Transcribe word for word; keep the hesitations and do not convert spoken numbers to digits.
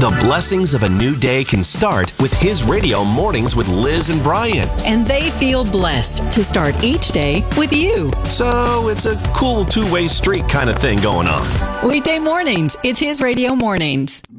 The blessings of a new day can start with His Radio Mornings with Liz and Brian. And they feel blessed to start each day with you. So it's a cool two-way street kind of thing going on. Weekday mornings, it's His Radio Mornings.